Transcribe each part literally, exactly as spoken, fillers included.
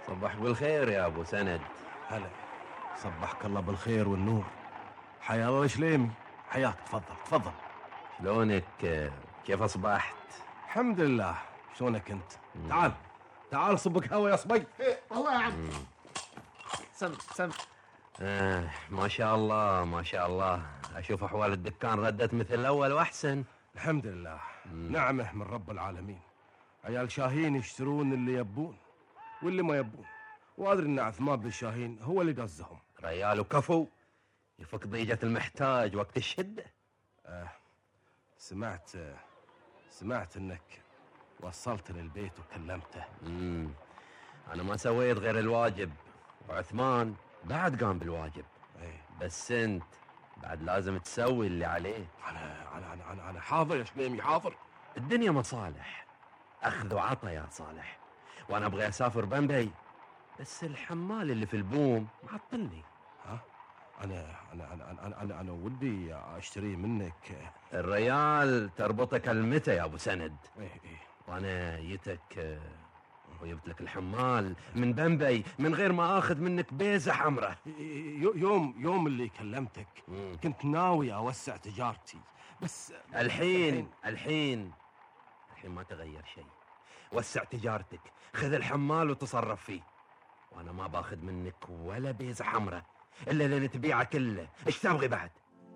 صبح بالخير يا ابو سند. هلا، صبحك الله بالخير والنور. حيا الله شليمي، حياك. تفضل تفضل. شلونك؟ كيف اصبحت؟ الحمد لله. شلونك انت؟ مم. تعال تعال صبك هوا يا صبي. إيه والله يا عم. سم سم. آه ما شاء الله ما شاء الله. اشوف احوال الدكان ردت مثل الاول واحسن. الحمد لله. مم. نعمه من رب العالمين. عيال شاهين يشترون اللي يبون واللي ما يبون، وادري ان عثمان بن شاهين هو اللي دزهم. ريال وكفو يفك ضيجة المحتاج وقت الشدة. آه سمعت آه سمعت انك وصلت للبيت وكلمته. امم انا ما سويت غير الواجب، وعثمان بعد قام بالواجب. ايه بس انت بعد لازم تسوي اللي عليه. انا انا انا انا, أنا حاضر يا شليمي، حاضر. الدنيا مصالح، اخذ وعطى يا صالح، وانا ابغى اسافر بمبي، بس الحمال اللي في البوم معطلني. ها انا انا انا انا انا, أنا ودي اشتري منك. الريال تربطك المتى يا ابو سند؟ ايه ايه وانا جيتك وجبت لك الحمال من بمبي من غير ما اخذ منك بيزه حمراء. يوم يوم اللي كلمتك مم. كنت ناوي اوسع تجارتي، بس الحين الحين الحين ما تغير شيء. وسع تجارتك، خذ الحمال وتصرف فيه، وانا ما باخذ منك ولا بيزه حمراء الا اللي تبيعه كله. ايش تبغي بعد؟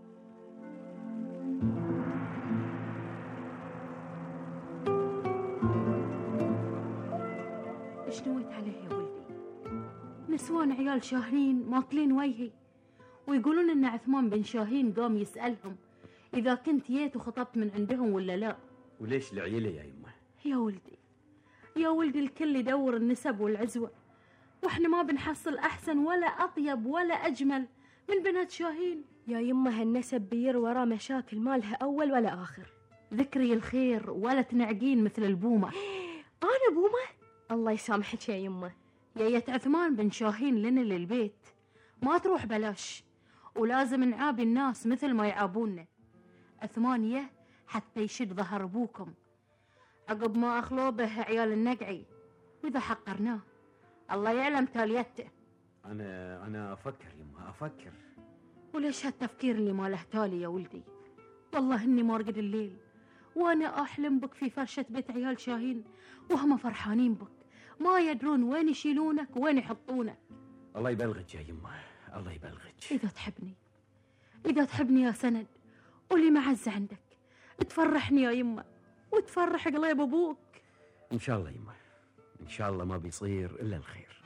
ايش نويت عليه يا ولدي؟ نسوان عيال شاهين ماكلين وجهي، ويقولون ان عثمان بن شاهين قام يسألهم اذا كنت جيت وخطبت من عندهم ولا لا. وليش العيلة يا يمه؟ يا ولدي يا ولدي الكل يدور النسب والعزوة، واحنا ما بنحصل احسن ولا اطيب ولا اجمل من بنات شاهين. يا يمه هالنسب بير ورا مشاكل ما لها اول ولا اخر. ذكري الخير ولا تنعقين مثل البومة. انا بومة؟ الله يسامحك يا يمه. يا يت عثمان بن شاهين لنا للبيت ما تروح بلاش، ولازم نعابي الناس مثل ما يعابونا. عثمان يه حتى يشد ظهر ابوكم عقب ما اخلو به عيال النقعي، واذا حقرناه الله يعلم تاليته. انا انا افكر يما افكر. وليش هالتفكير اللي ما له تالي يا ولدي؟ والله اني ما ارقد الليل وانا احلم بك في فرشة بيت عيال شاهين، وهم فرحانين بك ما يدرون وين يشيلونك وين يحطونك. الله يبلغك يا يما، الله يبلغك. اذا تحبني اذا تحبني يا سند قولي معزة عندك تفرحني يا يما وتفرح قليب ابوك. ان شاء الله يما، ان شاء الله ما بيصير الا الخير.